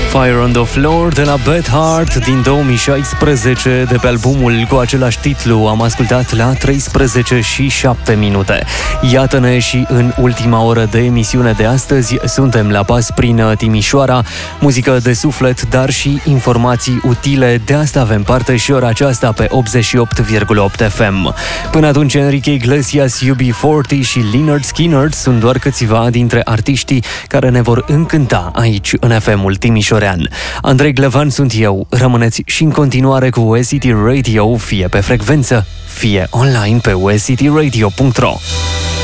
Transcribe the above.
Fire on the Floor de la Bad Heart din 2016, de pe albumul cu același titlu. Am ascultat la 13 și 7 minute. Iată-ne și în ultima oră de emisiune de astăzi. Suntem la pas prin Timișoara, muzică de suflet, dar și informații utile. De asta avem parte și ora aceasta pe 88,8 FM. Până atunci, Enrique Iglesias, UB40 și Lynyrd Skynyrd sunt doar câțiva dintre artiștii care ne vor încânta aici în FM-ul Timișorean. Andrei Glevan sunt eu. Rămâneți și în continuare cu USCity Radio, fie pe frecvență, fie online pe uscityradio.ro.